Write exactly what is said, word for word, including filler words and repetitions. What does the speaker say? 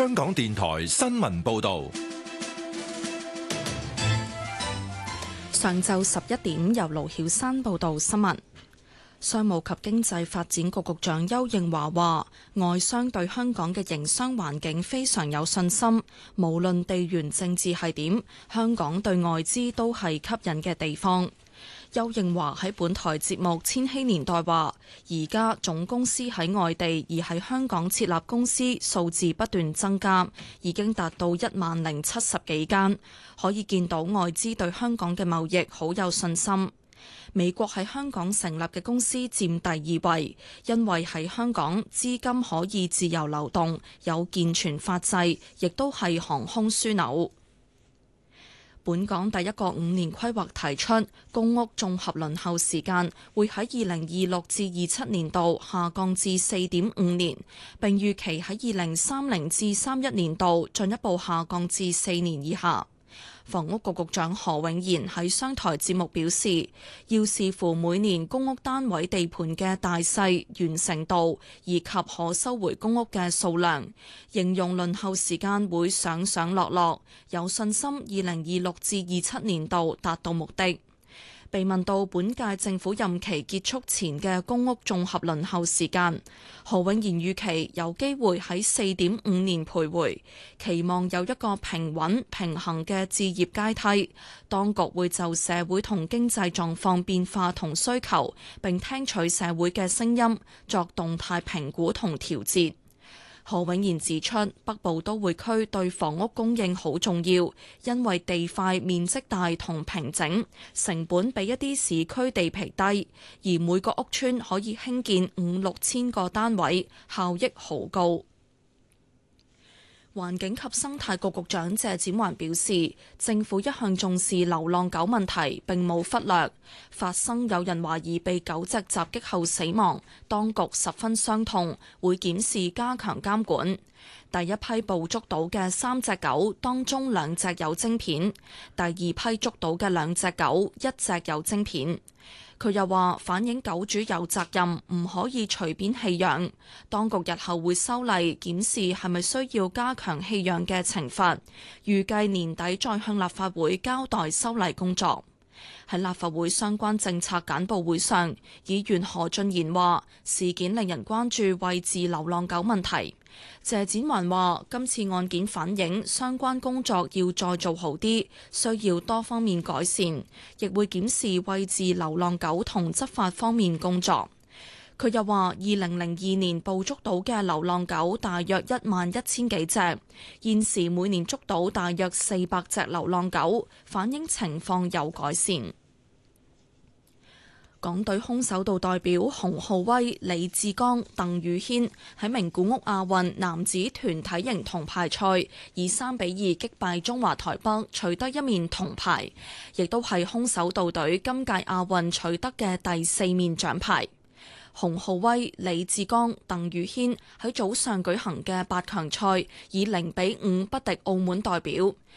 香港電台新聞報道。 上晝十一點，由盧曉山報道新聞。商務及經濟發展局局長邱應華話，外商對香港嘅營商環境非常有信心，無論地緣政治係點，香港對外資都係吸引嘅地方。邱應華喺本台節目《千禧年代》話，而家總公司喺外地而喺香港設立公司數字不斷增加，已經達到一萬零七十幾間，可以見到外資對香港嘅貿易好有信心。美國喺香港成立嘅公司佔第二位，因為喺香港資金可以自由流動，有健全法制，亦都係航空樞紐。本港第一個五年規劃提出，公屋綜合輪候時間會喺二零二六至二七年度下降至四點五年，並預期喺二零三零至三一年度進一步下降至四年以下。房屋局局長何永賢喺商台節目表示，要視乎每年公屋單位地盤嘅大細、完成度以及可收回公屋嘅數量，形容輪候時間會上上落落，有信心二零二六至二七年度達到目的。被問到本屆政府任期結束前嘅公屋綜合輪候時間，何永賢預期有機會喺四點五年徘徊，期望有一個平穩平衡嘅置業階梯。當局會就社會同經濟狀況變化同需求，並聽取社會嘅聲音，作動態評估同調節。何永賢指出，北部都會區對房屋供應好重要，因為地塊面積大同平整，成本比一啲市區地皮低，而每個屋邨可以興建五六千個單位，效益好高。環境及生態局局長謝展寰表示，政府一向重視流浪狗問題，並冇忽略。發生有人懷疑被狗隻襲擊後死亡，當局十分傷痛，會檢視加強監管。第一批捕捉到嘅三隻狗當中兩隻有晶片，第二批捉到嘅兩隻狗一隻有晶片。佢又話反映狗主有責任，唔可以隨便棄養。當局日後會修例檢視係咪需要加強棄養嘅懲罰，預計年底再向立法會交代修例工作。喺立法會相關政策簡報會上，議員何俊賢話事件令人關注餵飼流浪狗問題。謝展寰話今次案件反映相關工作要再做好啲，需要多方面改善，亦會檢視餵飼流浪狗同執法方面工作。佢又話二零零二年捕捉到嘅流浪狗大約一萬一千幾隻，現時每年捉到大約四百隻流浪狗，反映情況有改善。港隊空手道代表洪浩威、李志剛、鄧宇軒喺名古屋亞運男子團體型銅牌賽以三比二擊敗中華台北，取得一面銅牌，亦都係空手道隊今屆亞運取得嘅第四面獎牌。洪浩威、李志剛、鄧宇軒喺早上舉行嘅八強賽以零比五不敵澳門代表。